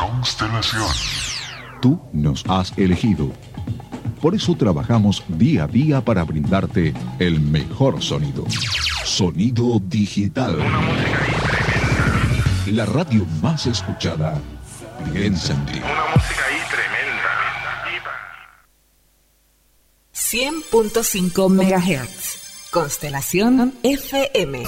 Constelación. Tú nos has elegido. Por eso trabajamos día a día para brindarte el mejor sonido. Sonido digital. Una música ahí tremenda. La radio más escuchada. Piensa en ti. Una música ahí tremenda. 100.5 MHz. Constelación FM.